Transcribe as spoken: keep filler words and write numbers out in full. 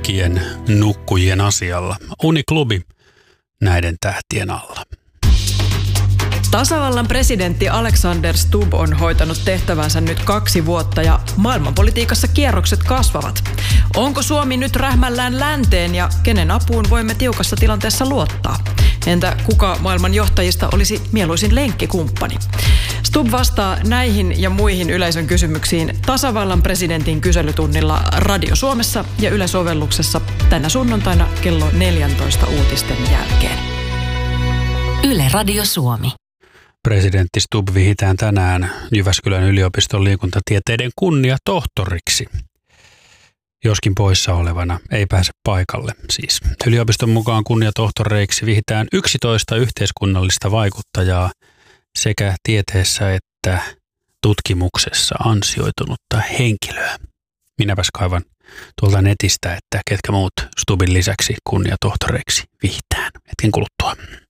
kaikkien nukkujien asialla. Uniklubi näiden tähtien alla. Tasavallan presidentti Alexander Stubb on hoitanut tehtävänsä nyt kaksi vuotta ja maailmanpolitiikassa kierrokset kasvavat. Onko Suomi nyt rähmällään länteen ja kenen apuun voimme tiukassa tilanteessa luottaa? Entä kuka maailman johtajista olisi mieluisin lenkkikumppani? Stubb vastaa näihin ja muihin yleisön kysymyksiin tasavallan presidentin kyselytunnilla Radio Suomessa ja Yle-sovelluksessa tänä sunnuntaina kello neljäntoista uutisten jälkeen. Yle Radio Suomi. Presidentti Stubb vihitään tänään Jyväskylän yliopiston liikuntatieteiden kunniatohtoriksi. Joskin poissa olevana ei pääse paikalle siis. Yliopiston mukaan kunniatohtoreiksi vihitään yksitoista yhteiskunnallista vaikuttajaa sekä tieteessä että tutkimuksessa ansioitunutta henkilöä. Minäpäs kaivan tuolta netistä, että ketkä muut Stubbin lisäksi kunniatohtoreiksi vihitään hetken kuluttua.